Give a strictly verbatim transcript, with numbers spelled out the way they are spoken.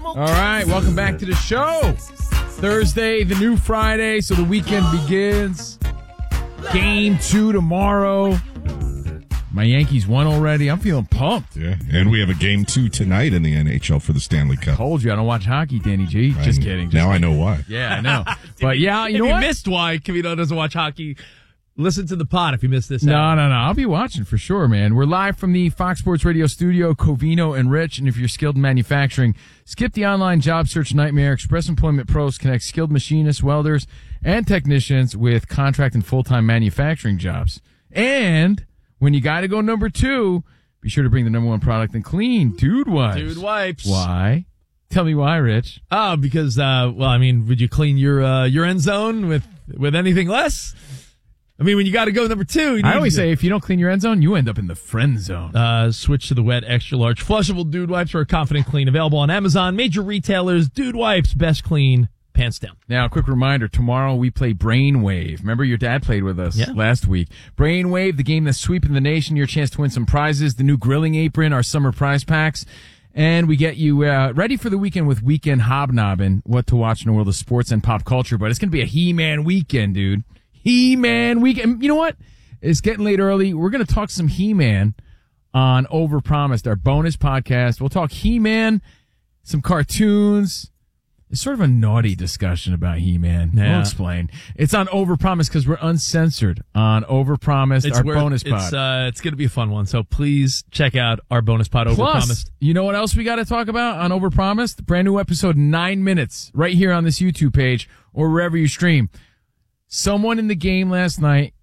All right, welcome back to the show. Thursday, the new Friday, so the weekend begins. Game two tomorrow. My Yankees won already. I'm feeling pumped. Yeah, and we have a game two tonight in the N H L for the Stanley Cup. Told you I don't watch hockey, Danny G. Just I, kidding. Just now kidding. I know why. Yeah, I know. But yeah, you if know you what? missed why Cavito doesn't watch hockey, listen to the pod if you missed this. No, out. no, no. I'll be watching for sure, man. We're live from the Fox Sports Radio studio, Covino and Rich. And if you're skilled in manufacturing, skip the online job search nightmare. Express Employment Pros connects skilled machinists, welders, and technicians with contract and full-time manufacturing jobs. And when you got to go number two, be sure to bring the number one product in clean, Dude Wipes. Dude Wipes. Why? Tell me why, Rich. Oh, because, uh, well, I mean, would you clean your uh, your end zone with, with anything less? I mean, when you got to go number two. You I always to, say if you don't clean your end zone, you end up in the friend zone. Uh, switch to the wet, extra large, flushable Dude Wipes for a confident clean. Available on Amazon, major retailers. Dude Wipes, best clean, pants down. Now, a quick reminder, tomorrow we play Brainwave. Remember your dad played with us yeah. last week. Brainwave, the game that's sweeping the nation, your chance to win some prizes, the new grilling apron, our summer prize packs. And we get you uh, ready for the weekend with Weekend Hobnobbing, what to watch in the world of sports and pop culture. But it's going to be a He-Man weekend, dude. He-Man weekend. You know what? It's getting late early. We're going to talk some He-Man on Overpromised, our bonus podcast. We'll talk He-Man, some cartoons. It's sort of a naughty discussion about He-Man. Yeah. We'll explain. It's on Overpromised because we're uncensored on Overpromised, It's our worth, bonus pod. It's, uh, it's going to be a fun one, so please check out our bonus pod, Plus, Overpromised. you know what else we got to talk about on Overpromised? Brand new episode, nine minutes, right here on this YouTube page or wherever you stream. Someone in the game last night